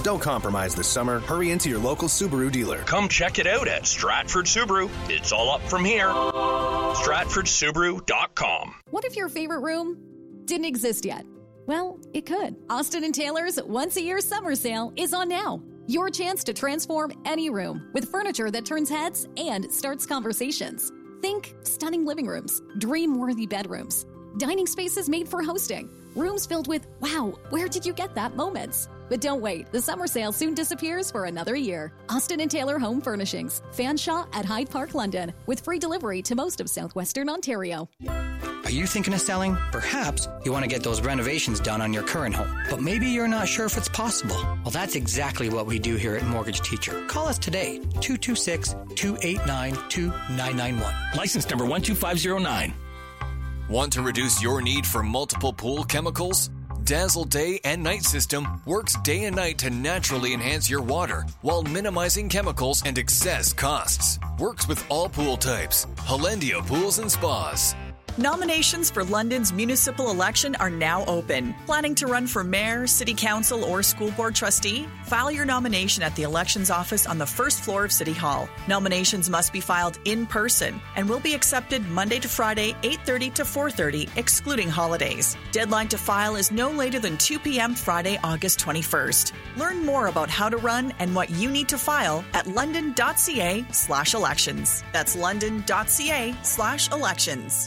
Don't compromise this summer. Hurry into your local Subaru dealer. Come check it out at Stratford Subaru. It's all up from here. StratfordSubaru.com. What if your favorite room didn't exist yet? Well, it could. Austin & Taylor's once-a-year summer sale is on now. Your chance to transform any room with furniture that turns heads and starts conversations. Think stunning living rooms, dream-worthy bedrooms, dining spaces made for hosting, rooms filled with, wow, where did you get that moments? But don't wait, the summer sale soon disappears for another year. Austin & Taylor Home Furnishings, Fanshawe at Hyde Park, London, with free delivery to most of southwestern Ontario. Are you thinking of selling? Perhaps you want to get those renovations done on your current home, but maybe you're not sure if it's possible. Well, that's exactly what we do here at Mortgage Teacher. Call us today, 226-289-2991. License number 12509. Want to reduce your need for multiple pool chemicals? Dazzle Day and Night System works day and night to naturally enhance your water while minimizing chemicals and excess costs. Works with all pool types. Hollandia Pools and Spas. Nominations for London's municipal election are now open. Planning to run for mayor, city council, or school board trustee? File your nomination at the elections office on the first floor of City Hall. Nominations must be filed in person and will be accepted Monday to Friday, 8:30 to 4:30, excluding holidays. Deadline to file is no later than 2 p.m. Friday, August 21st. Learn more about how to run and what you need to file at london.ca/elections. That's london.ca/elections.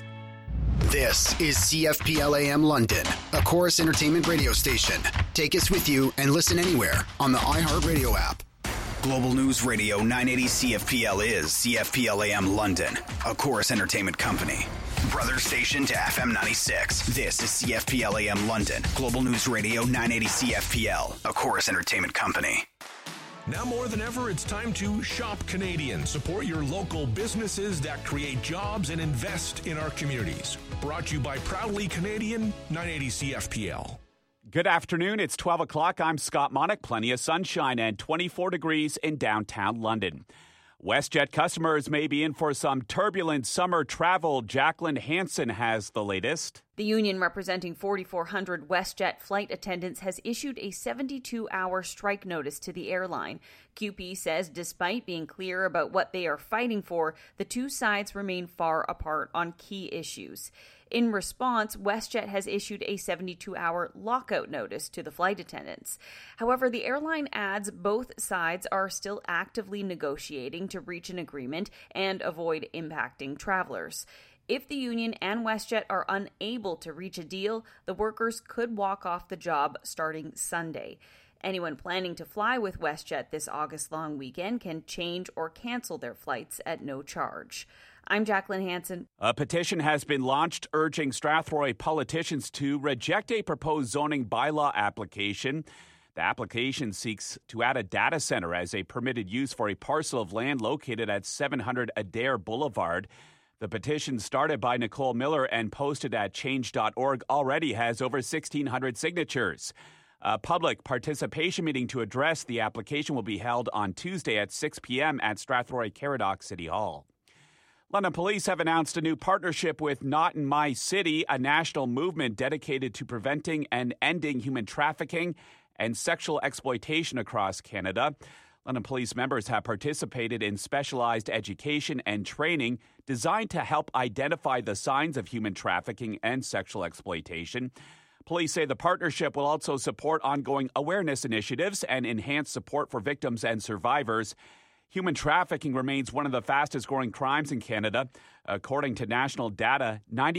This is CFPL AM London, a Chorus Entertainment radio station. Take us with you and listen anywhere on the iHeartRadio app. Global News Radio 980 CFPL is CFPL AM London, a Chorus Entertainment company. Brother station to FM 96. This is CFPL AM London, Global News Radio 980 CFPL, a Chorus Entertainment company. Now more than ever, it's time to shop Canadian. Support your local businesses that create jobs and invest in our communities. Brought to you by Proudly Canadian, 980 CFPL. Good afternoon. It's 12 o'clock. I'm Scott Monick. Plenty of sunshine and 24 degrees in downtown London. WestJet customers may be in for some turbulent summer travel. Jacqueline Hansen has the latest. The union representing 4,400 WestJet flight attendants has issued a 72-hour strike notice to the airline. QP says despite being clear about what they are fighting for, the two sides remain far apart on key issues. In response, WestJet has issued a 72-hour lockout notice to the flight attendants. However, the airline adds both sides are still actively negotiating to reach an agreement and avoid impacting travelers. If the union and WestJet are unable to reach a deal, the workers could walk off the job starting Sunday. Anyone planning to fly with WestJet this August-long weekend can change or cancel their flights at no charge. I'm Jacqueline Hansen. A petition has been launched urging Strathroy politicians to reject a proposed zoning bylaw application. The application seeks to add a data center as a permitted use for a parcel of land located at 700 Adair Boulevard. The petition, started by Nicole Miller and posted at change.org, already has over 1,600 signatures. A public participation meeting to address the application will be held on Tuesday at 6 p.m. at Strathroy Caradoc City Hall. London Police have announced a new partnership with Not in My City, a national movement dedicated to preventing and ending human trafficking and sexual exploitation across Canada. London Police members have participated in specialized education and training designed to help identify the signs of human trafficking and sexual exploitation. Police say the partnership will also support ongoing awareness initiatives and enhance support for victims and survivors. Human trafficking remains one of the fastest growing crimes in Canada. According to national data,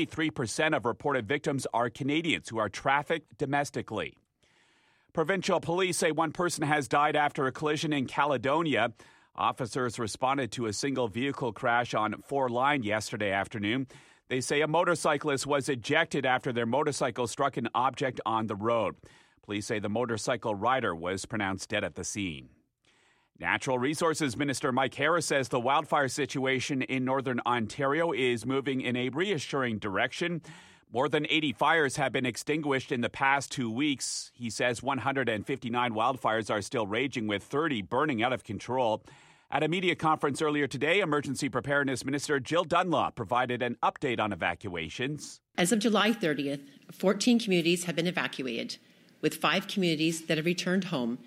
93% of reported victims are Canadians who are trafficked domestically. Provincial police say one person has died after a collision in Caledonia. Officers responded to a single vehicle crash on 4 Line yesterday afternoon. They say a motorcyclist was ejected after their motorcycle struck an object on the road. Police say the motorcycle rider was pronounced dead at the scene. Natural Resources Minister Mike Harris says the wildfire situation in northern Ontario is moving in a reassuring direction. More than 80 fires have been extinguished in the past 2 weeks. He says 159 wildfires are still raging, with 30 burning out of control. At a media conference earlier today, Emergency Preparedness Minister Jill Dunlop provided an update on evacuations. As of July 30th, 14 communities have been evacuated, with 5 communities that have returned home